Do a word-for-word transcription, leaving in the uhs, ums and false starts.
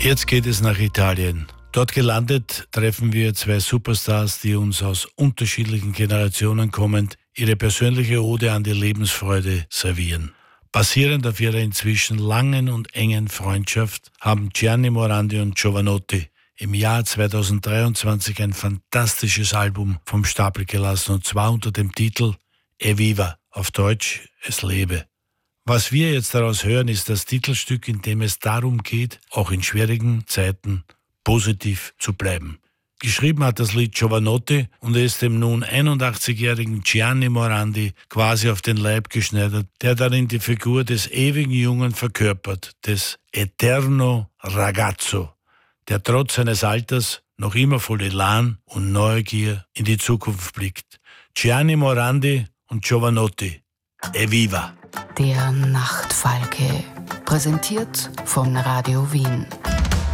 Jetzt geht es nach Italien. Dort gelandet treffen wir zwei Superstars, die uns aus unterschiedlichen Generationen kommend ihre persönliche Ode an die Lebensfreude servieren. Basierend auf ihrer inzwischen langen und engen Freundschaft haben Gianni Morandi und Jovanotti im Jahr zweitausenddreiundzwanzig ein fantastisches Album vom Stapel gelassen, und zwar unter dem Titel Evviva, auf Deutsch Es lebe. Was wir jetzt daraus hören, ist das Titelstück, in dem es darum geht, auch in schwierigen Zeiten positiv zu bleiben. Geschrieben hat das Lied Jovanotti und er ist dem nun einundachtzigjährigen Gianni Morandi quasi auf den Leib geschneidert, der darin die Figur des ewigen Jungen verkörpert, des Eterno Ragazzo, der trotz seines Alters noch immer voll Elan und Neugier in die Zukunft blickt. Gianni Morandi und Jovanotti, Evviva. Der Nachtfalke, präsentiert von Radio Wien.